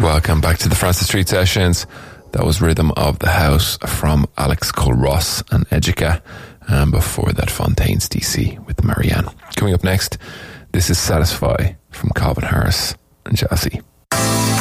Welcome back to the Francis Street Sessions. That was Rhythm of the House from Alex Cole-Ross and Educa. And before that, Fontaine's DC with Marianne. Coming up next, this is Satisfy from Calvin Harris and Jassy.